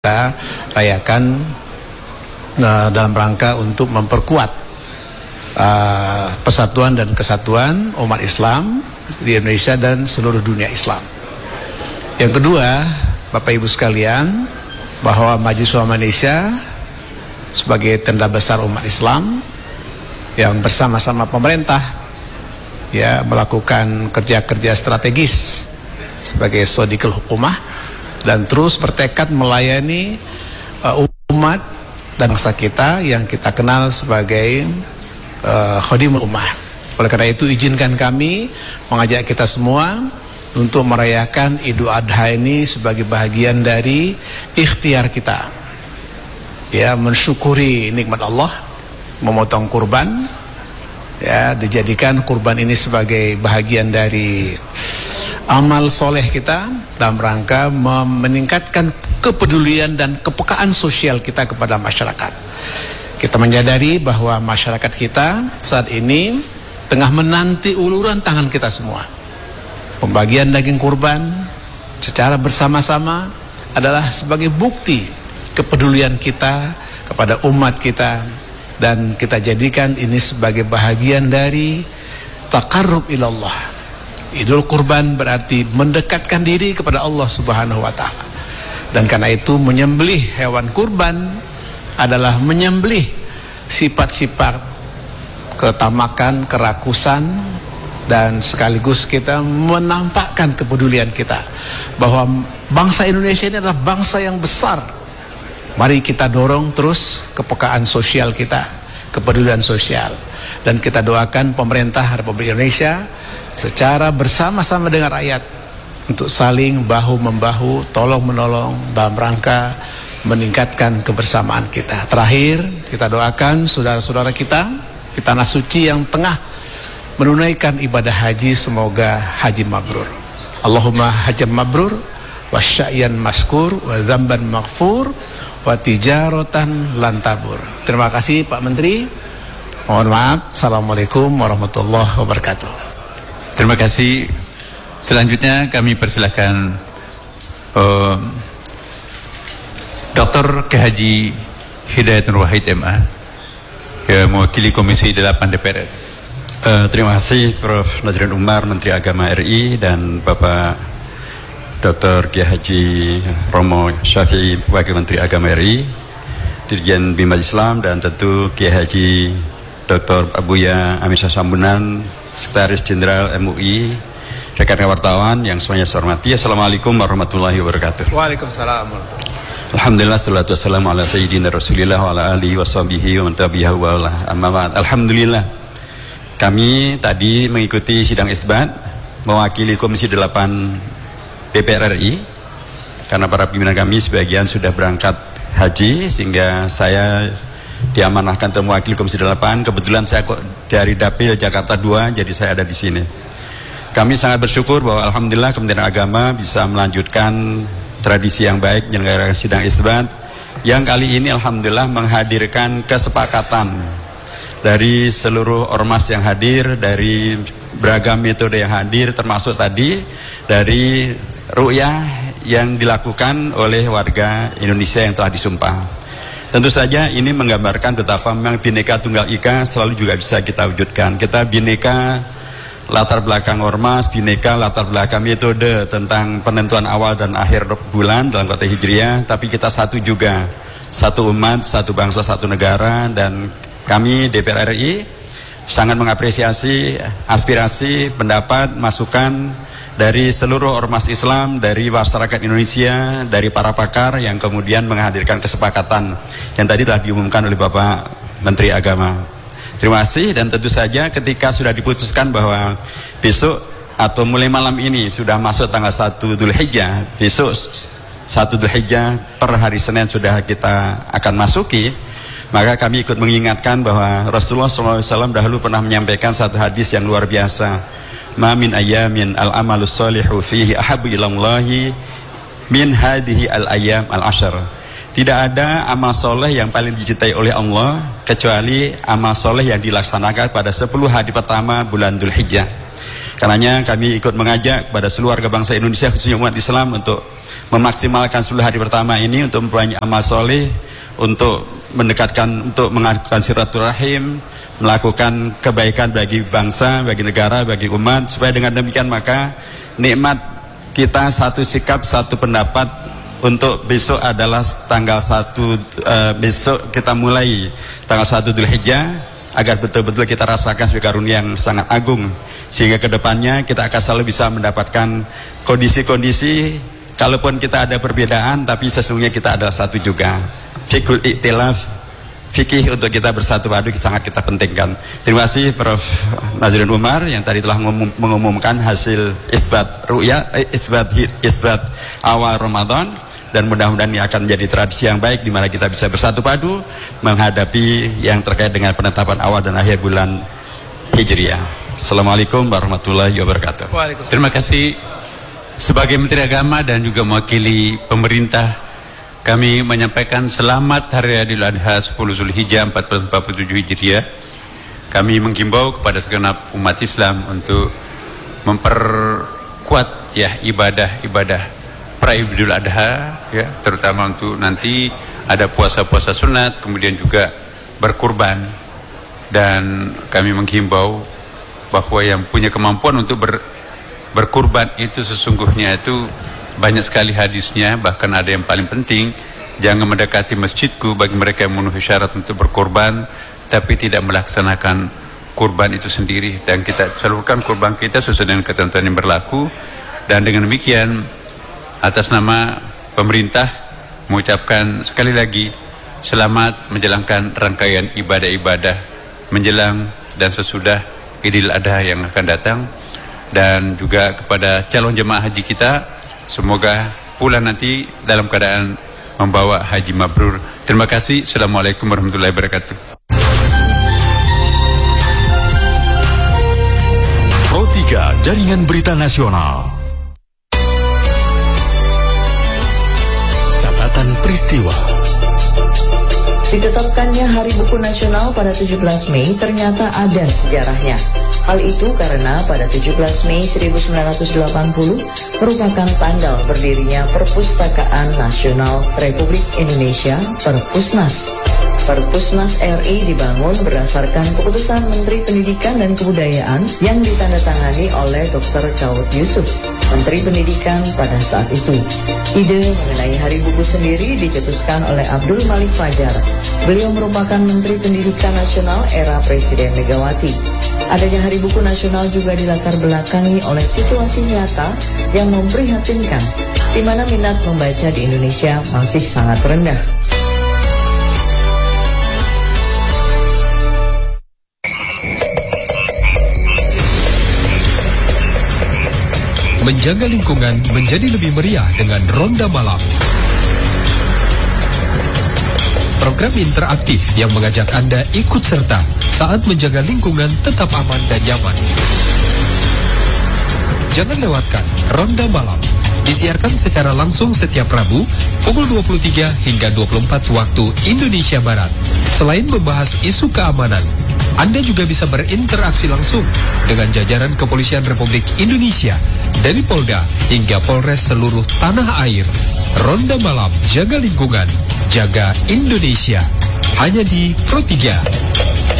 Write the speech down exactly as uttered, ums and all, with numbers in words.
kita rayakan uh, dalam rangka untuk memperkuat uh, persatuan dan kesatuan umat Islam di Indonesia dan seluruh dunia Islam. Yang kedua, Bapak Ibu sekalian, bahwa Majelis Ulama Indonesia sebagai tenda besar umat Islam yang bersama-sama pemerintah ya melakukan kerja-kerja strategis sebagai Shodiqul Hukumah dan terus bertekad melayani uh, umat dan bangsa kita yang kita kenal sebagai uh, Khadimul Ummah. Oleh karena itu izinkan kami mengajak kita semua untuk merayakan Idul Adha ini sebagai bahagian dari ikhtiar kita, ya, mensyukuri nikmat Allah, memotong kurban, ya, dijadikan kurban ini sebagai bahagian dari amal soleh kita dalam rangka meningkatkan kepedulian dan kepekaan sosial kita kepada masyarakat. Kita menyadari bahwa masyarakat kita saat ini tengah menanti uluran tangan kita semua. Pembagian daging kurban secara bersama-sama adalah sebagai bukti kepedulian kita kepada umat kita, dan kita jadikan ini sebagai bahagian dari taqarrub ilallah. Idul Kurban berarti mendekatkan diri kepada Allah Subhanahu wa Ta'ala, dan karena itu menyembelih hewan kurban adalah menyembelih sifat-sifat ketamakan, kerakusan, dan sekaligus kita menampakkan kepedulian kita bahwa bangsa Indonesia ini adalah bangsa yang besar. Mari kita dorong terus kepekaan sosial kita, kepedulian sosial, dan kita doakan pemerintah Republik Indonesia secara bersama-sama dengan rakyat untuk saling bahu-membahu, tolong-menolong dalam rangka meningkatkan kebersamaan kita. Terakhir, kita doakan saudara-saudara kita di tanah suci yang tengah menunaikan ibadah haji, semoga haji mabrur. Allahumma hajjam mabrur wa sya'yan maskur wa dzamban maghfur wa tijaratan lantabur. Terima kasih Pak Menteri. Mohon maaf. Assalamualaikum warahmatullahi wabarakatuh. Terima kasih. Selanjutnya kami persilahkan uh, Doktor K H Hidayat Nur Wahid M A yang mewakili Komisi delapan D P R R I. Uh, terima kasih Profesor Nazrin Umar, Menteri Agama R I, dan Bapak Doktor K H Romo Syafi'i, Wakil Menteri Agama R I, Dirjen Bima Islam, dan tentu K H Doktor Abuya Amir Sasambunan, Sekretaris Jenderal M U I, rekan wartawan yang semuanya saya hormati. Assalamualaikum warahmatullahi wabarakatuh. Waalaikumsalam. Alhamdulillah, salatu wassalamu ala sayyidina Rasulillah wa ala alihi wa sahbihi wa man tabi'ahu wa ala amma ba'd. Alhamdulillah, kami tadi mengikuti sidang isbat mewakili Komisi delapan D P R R I karena para pimpinan kami sebagian sudah berangkat haji, sehingga saya diamanahkan untuk mewakili Komisi delapan. Kebetulan saya kok dari Dapil Jakarta dua, jadi saya ada di sini. Kami sangat bersyukur bahwa alhamdulillah Kementerian Agama bisa melanjutkan tradisi yang baik menyelenggarakan sidang isbat yang kali ini alhamdulillah menghadirkan kesepakatan dari seluruh ormas yang hadir, dari beragam metode yang hadir, termasuk tadi dari ru'yah yang dilakukan oleh warga Indonesia yang telah disumpah. Tentu saja ini menggambarkan betapa memang Bhinneka Tunggal Ika selalu juga bisa kita wujudkan. Kita bineka latar belakang ormas, bineka latar belakang metode tentang penentuan awal dan akhir bulan dalam kota Hijriah, tapi kita satu juga, satu umat, satu bangsa, satu negara. Dan kami D P R R I sangat mengapresiasi aspirasi, pendapat, masukan dari seluruh ormas Islam, dari masyarakat Indonesia, dari para pakar yang kemudian menghadirkan kesepakatan yang tadi telah diumumkan oleh Bapak Menteri Agama. Terima kasih. Dan tentu saja ketika sudah diputuskan bahwa besok atau mulai malam ini sudah masuk tanggal satu Dzulhijjah, besok satu Dzulhijjah per hari Senin sudah kita akan masuki, maka kami ikut mengingatkan bahwa Rasulullah shallallahu alaihi wasallam dahulu pernah menyampaikan satu hadis yang luar biasa. Ma min ayamin al-amalus solihu fihi ahabu ilallahi min hadihi al-ayam al-ashar. Tidak ada amal soleh yang paling dicintai oleh Allah kecuali amal soleh yang dilaksanakan pada sepuluh hari pertama bulan Dzulhijjah. Karenanya kami ikut mengajak kepada seluruh warga bangsa Indonesia, khususnya umat Islam, untuk memaksimalkan sepuluh hari pertama ini untuk memperbanyak amal soleh, untuk mendekatkan, untuk melakukan silaturahim, melakukan kebaikan bagi bangsa, bagi negara, bagi umat, supaya dengan demikian maka nikmat kita satu sikap, satu pendapat untuk besok adalah tanggal satu, uh, besok kita mulai tanggal satu Dzulhijjah, agar betul-betul kita rasakan sebagai karunia yang sangat agung, sehingga kedepannya kita akan selalu bisa mendapatkan kondisi-kondisi, kalaupun kita ada perbedaan tapi sesungguhnya kita adalah satu juga. Fikul iktilaf, fikih untuk kita bersatu padu sangat kita pentingkan. Terima kasih Profesor Nazrun Umar yang tadi telah mengumumkan hasil isbat ru'ya, isbat isbat awal Ramadan. Dan mudah-mudahan ini akan menjadi tradisi yang baik di mana kita bisa bersatu padu menghadapi yang terkait dengan penetapan awal dan akhir bulan Hijriah. Assalamualaikum warahmatullahi wabarakatuh. Terima kasih. Sebagai Menteri Agama dan juga mewakili pemerintah, kami menyampaikan selamat Hari Idul Adha sepuluh Zulhijjah seribu empat ratus empat puluh tujuh Hijriah. Kami menghimbau kepada segenap umat Islam untuk memperkuat ya ibadah-ibadah pra Idul Adha, ya, terutama untuk nanti ada puasa-puasa sunat, kemudian juga berkurban. Dan kami menghimbau bahwa yang punya kemampuan untuk ber, berkurban itu sesungguhnya itu banyak sekali hadisnya, bahkan ada yang paling penting, jangan mendekati masjidku bagi mereka yang memenuhi syarat untuk berkurban tapi tidak melaksanakan kurban itu sendiri, dan kita salurkan kurban kita sesuai dengan ketentuan yang berlaku. Dan dengan demikian, atas nama pemerintah mengucapkan sekali lagi selamat menjalankan rangkaian ibadah-ibadah menjelang dan sesudah Idul Adha yang akan datang. Dan juga kepada calon jemaah haji kita, semoga pulang nanti dalam keadaan membawa haji mabrur. Terima kasih. Assalamualaikum warahmatullahi wabarakatuh. Pro tiga Jaringan Berita Nasional. Peristiwa. Ditetapkannya Hari Buku Nasional pada tujuh belas Mei ternyata ada sejarahnya. Hal itu karena pada tujuh belas Mei seribu sembilan ratus delapan puluh merupakan tanggal berdirinya Perpustakaan Nasional Republik Indonesia Perpusnas. Perpusnas R I dibangun berdasarkan keputusan Menteri Pendidikan dan Kebudayaan yang ditandatangani oleh Doktor Daud Yusuf, Menteri Pendidikan pada saat itu. Ide mengenai Hari Buku sendiri dicetuskan oleh Abdul Malik Fajar. Beliau merupakan Menteri Pendidikan Nasional era Presiden Megawati. Adanya Hari Buku Nasional juga dilatar belakangi oleh situasi nyata yang memprihatinkan, di mana minat membaca di Indonesia masih sangat rendah. Menjaga lingkungan menjadi lebih meriah dengan Ronda Malam. Program interaktif yang mengajak Anda ikut serta saat menjaga lingkungan tetap aman dan nyaman. Jangan lewatkan Ronda Malam. Disiarkan secara langsung setiap Rabu pukul dua puluh tiga hingga dua puluh empat waktu Indonesia Barat. Selain membahas isu keamanan, Anda juga bisa berinteraksi langsung dengan jajaran Kepolisian Republik Indonesia dari Polda hingga Polres seluruh tanah air. Ronda Malam, jaga lingkungan, jaga Indonesia. Hanya di Pro tiga.